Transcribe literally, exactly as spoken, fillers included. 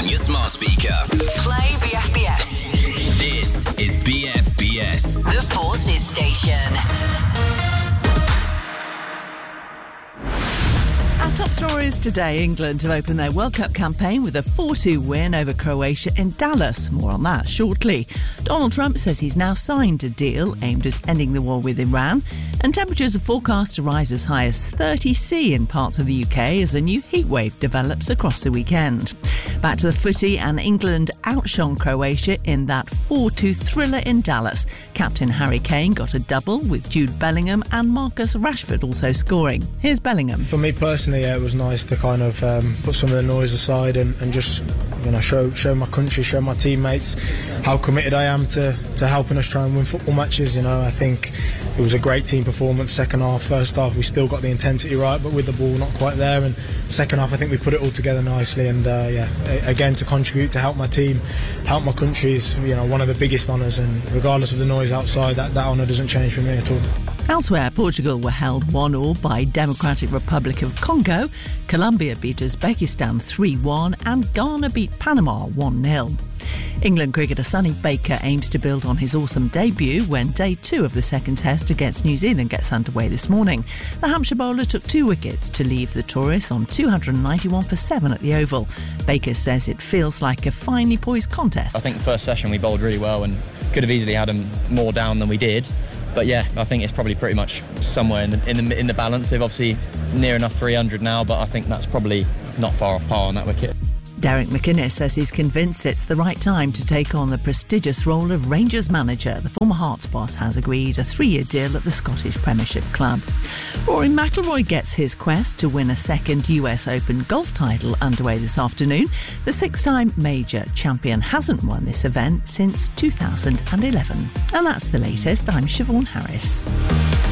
on your smart speaker. Play B F B S. This is B F B S. The Forces Station. Our top stories today. England have opened their World Cup campaign with a four two win over Croatia in Dallas. More on that shortly. Donald Trump says he's now signed a deal aimed at ending the war with Iran. And temperatures are forecast to rise as high as thirty C in parts of the U K as a new heatwave develops across the weekend. Back to the footy, and England outshone Croatia in that four two thriller in Dallas. Captain Harry Kane got a double, with Jude Bellingham and Marcus Rashford also scoring. Here's Bellingham. For me personally, yeah, it was nice to kind of um, put some of the noise aside and, and just, you know, show show my country, show my teammates how committed I am to, to helping us try and win football matches. You know, I think it was a great team performance. Second half, first half, we still got the intensity right, but with the ball not quite there. And second half, I think we put it all together nicely. And uh, yeah, again, to contribute to help my team, help my country is, you know, one of the biggest honours. And regardless of the noise outside, that, that honour doesn't change for me at all. Elsewhere, Portugal were held one all by Democratic Republic of Congo. Colombia beat Uzbekistan three one and Ghana beat Panama one nil. England cricketer Sonny Baker aims to build on his awesome debut when day two of the second test against New Zealand gets underway this morning. The Hampshire bowler took two wickets to leave the tourists on two hundred ninety-one for seven at the Oval. Baker says it feels like a finely poised contest. I think the first session we bowled really well and could have easily had them more down than we did. But yeah, I think it's probably pretty much somewhere in the, in the in the balance. They've obviously near enough three hundred now, but I think that's probably not far off par on that wicket. Derek McInnes says he's convinced it's the right time to take on the prestigious role of Rangers manager. The former Hearts boss has agreed a three-year deal at the Scottish Premiership club. Rory McIlroy gets his quest to win a second U S Open golf title underway this afternoon. The six-time major champion hasn't won this event since two thousand eleven. And that's the latest. I'm Siobhan Harris.